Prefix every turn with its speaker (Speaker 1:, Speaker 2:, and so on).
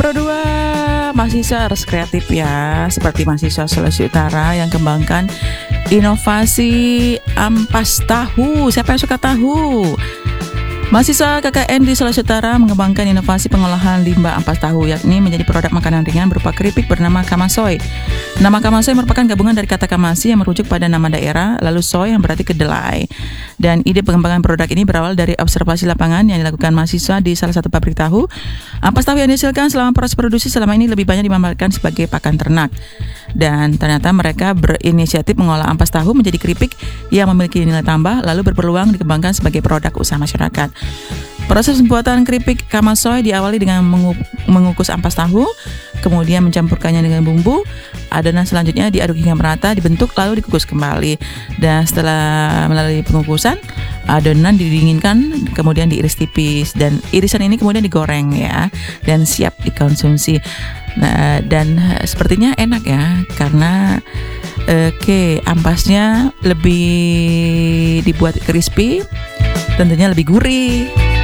Speaker 1: Pro 2 mahasiswa harus kreatif ya, seperti mahasiswa Sulawesi Utara yang kembangkan inovasi ampas tahu. Siapa yang suka tahu? Mahasiswa KKN di Sulawesi Utara mengembangkan inovasi pengolahan limbah ampas tahu, yakni menjadi produk makanan ringan berupa keripik bernama Kamasoy. Nama Kamasoy merupakan gabungan dari kata kamasi yang merujuk pada nama daerah, lalu soy yang berarti kedelai. Dan ide pengembangan produk ini berawal dari observasi lapangan yang dilakukan mahasiswa di salah satu pabrik tahu. Ampas tahu yang dihasilkan selama proses produksi selama ini lebih banyak dimanfaatkan sebagai pakan ternak. Dan ternyata mereka berinisiatif mengolah ampas tahu menjadi keripik yang memiliki nilai tambah, lalu berpeluang dikembangkan sebagai produk usaha masyarakat. Proses pembuatan keripik Kamasoy diawali dengan mengukus ampas tahu, kemudian mencampurkannya dengan bumbu. Adonan selanjutnya diaduk hingga merata, dibentuk lalu dikukus kembali. Dan setelah melalui pengukusan, adonan didinginkan, kemudian diiris tipis, dan irisan ini kemudian digoreng ya, dan siap dikonsumsi. Nah, dan sepertinya enak ya, karena ampasnya lebih dibuat crispy, tentunya lebih gurih.